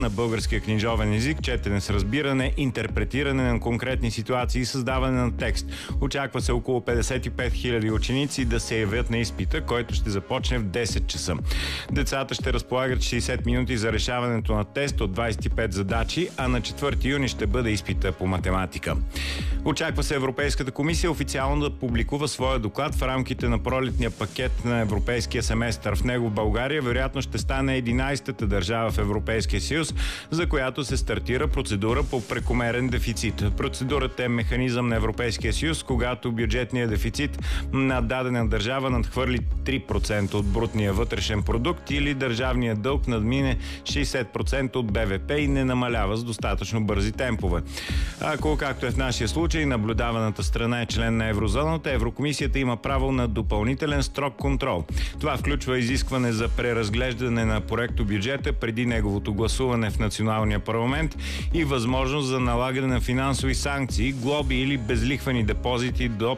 на българския книжовен език, четене с разбиране, интерпретиране на конкретни ситуации и създаване на текст. Очаква се около 55 000 ученици да се явят на изпита, който ще започне в 10 часа. Децата ще разполагат 60 минути за решаването на тест от 25 задачи, а на 4 юни ще бъде изпита по математика. Очаква се Европейската комисия официално да публикува своя доклад в рамките на пролетния пакет на европейския семестър. В него България вероятно ще стане 11-та държава в Европейския съюз, за която се стартира процедура по прекомерен дефицит. Процедурата е механизъм на Европейския съюз, когато бюджетният дефицит на дадена държава надхвърли 3% от брутния вътрешен продукт или държавният дълг надмине 60% от БВП и не намалява с достатъчно бързи темпове. Ако, както е в нашия случай, наблюдаваната страна е член на еврозоната, Еврокомисията има право на допълнителен строг контрол. Това включва изискване за преразглеждане на проекто бюджета преди неговото гласуване в националния парламент и възможност за налагане на финансови санкции, глоби или безлихвени депозити до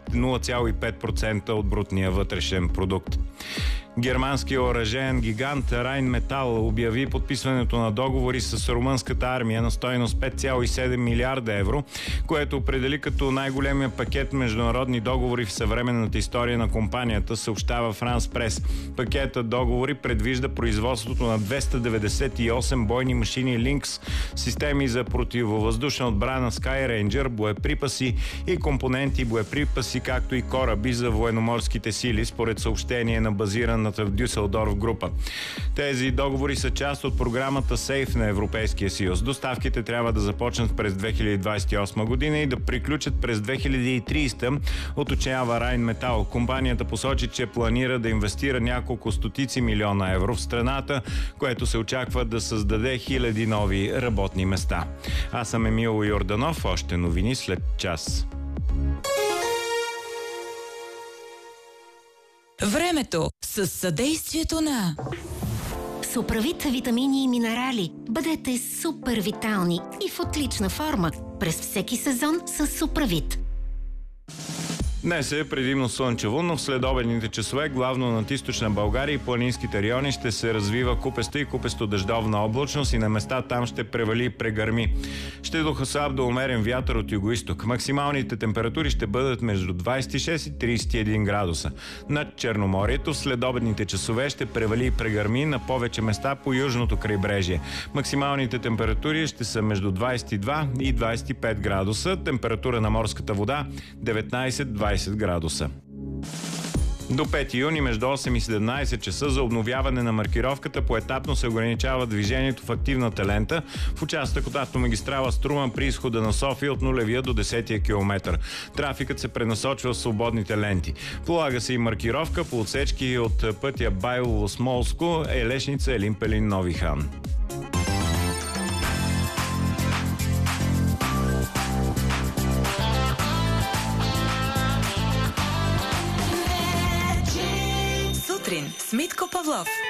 0,5% от брутния вътрешен продукт. Германският оръжеен гигант Райнметал обяви подписването на договори с румънската армия на стойност 5,7 милиарда евро, което определи като най-големия пакет международни договори в съвременната история на компанията, съобщава Франс Прес. Пакетът договори предвижда производството на 298 бойни машини Lynx, системи за противовъздушна отбрана Sky Ranger, боеприпаси и компоненти боеприпаси, както и кораби за военноморските сили, според съобщение на базираната в Дюселдорф група. Тези договори са част от програмата SAFE на Европейския съюз. Доставките трябва да започнат през 2028 година и да приключат през 2030, уточнява Райнметал. Компанията посочи, че планира да инвестира няколко стотици милиона евро в страната, което се очаква да създаде хиляди нови работни места. Аз съм Емил Йорданов. Още новини след час. Времето с съдействието на Суправит витамини и минерали. Бъдете супер витални и в отлична форма през всеки сезон с Суправит. Днес е предимно слънчево, но в следобедните часове, главно над източна България и планинските райони, ще се развива купеста и купесто-дъждовна облачност и на места там ще превали и прегърми. Ще духа слаб до умерен вятър от югоизток. Максималните температури ще бъдат между 26 и 31 градуса. Над Черноморието в следобедните часове ще превали и прегърми на повече места по южното крайбрежие. Максималните температури ще са между 22 и 25 градуса. Температура на морската вода 19-20 градуса. До 5 юни между 8 и 17 часа за обновяване на маркировката поетапно се ограничава движението в активната лента в участък от автомагистрала Струма при изхода на София от 0 до 10 километър. Трафикът се пренасочва в свободните ленти. Полага се и маркировка по отсечки от пътя Байлово-Смолско, Елешница, Елин Пелин, Нови хан. с Митко Павлов.